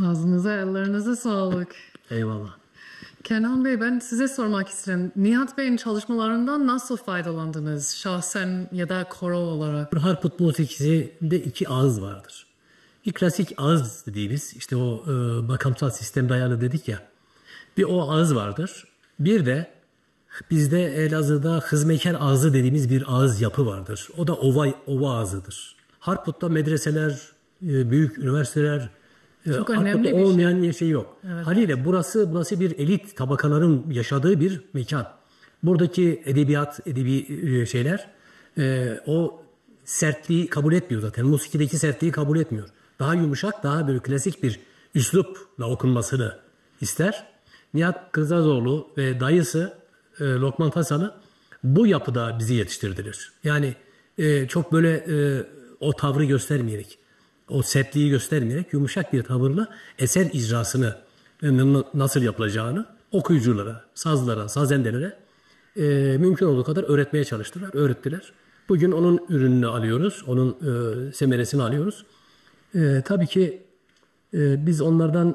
Ağzınıza, ellerinize sağlık. Eyvallah. Kenan Bey, ben size sormak istedim. Nihat Bey'in çalışmalarından nasıl faydalandınız? Şahsen ya da koro olarak. Harput musikisinde iki ağız vardır. Bir klasik ağız dediğimiz, işte o makamsal sistem dayalı dedik ya. Bir o ağız vardır. Bir de bizde Elazığ'da hızmeker ağzı dediğimiz bir ağız yapı vardır. O da ova ağzıdır. Harput'ta medreseler, büyük üniversiteler, çok önemli bir olmayan şey yok. Evet. Haliyle burası bir elit tabakaların yaşadığı bir mekan. Buradaki edebi şeyler o sertliği kabul etmiyor zaten. Musikideki sertliği kabul etmiyor. Daha yumuşak, daha böyle klasik bir üslupla okunmasını ister. Nihat Kırzazoğlu ve dayısı Lokman Tasalı bu yapıda bizi yetiştirdiler. Yani çok böyle o tavrı göstermeyerek, o sertliği göstermeyerek yumuşak bir tavırla eser icrasını nasıl yapılacağını okuyuculara, sazlara, sazendelere mümkün olduğu kadar öğretmeye çalıştılar, öğrettiler. Bugün onun ürününü alıyoruz, onun semeresini alıyoruz. Tabii ki biz onlardan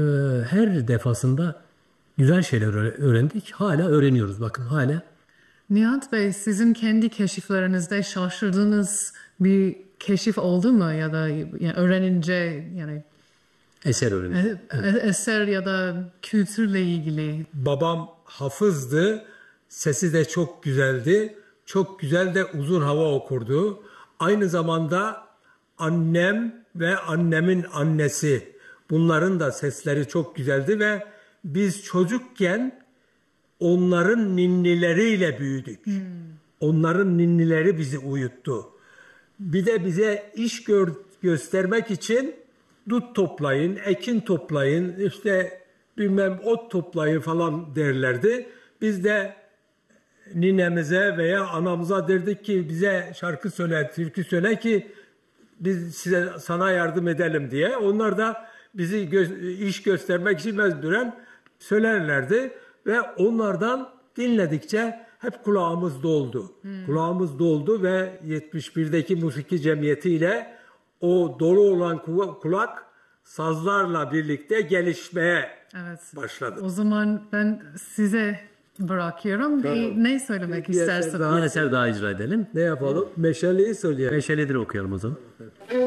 her defasında güzel şeyler öğrendik. Hala öğreniyoruz, bakın hala. Nihat Bey, sizin kendi keşiflerinizde şaşırdığınız bir keşif oldu mu ya da yani öğrenince yani eser öğrendik. Eser ya da kültürle ilgili. Babam hafızdı, sesi de çok güzeldi, çok güzel de uzun hava okurdu. Aynı zamanda annem ve annemin annesi, bunların da sesleri çok güzeldi ve biz çocukken onların ninnileriyle büyüdük. Onların ninnileri bizi uyuttu. Bir de bize iş göstermek için dut toplayın, ekin toplayın, işte bilmem ot toplayın falan derlerdi. Biz de ninemize veya anamıza derdik ki bize şarkı söyle, türkü söyle ki biz sana yardım edelim diye. Onlar da bizi iş göstermek için mecburen söylerlerdi ve onlardan dinledikçe hep kulağımız doldu. Kulağımız doldu ve 71'deki musiki cemiyetiyle o dolu olan kulak sazlarla birlikte gelişmeye başladı. O zaman ben size bırakıyorum. Ne söylemek istersiniz? Bir eser daha icra edelim. Ne yapalım? Meşaleyi söyleyelim. Meşaledir okuyalım o zaman.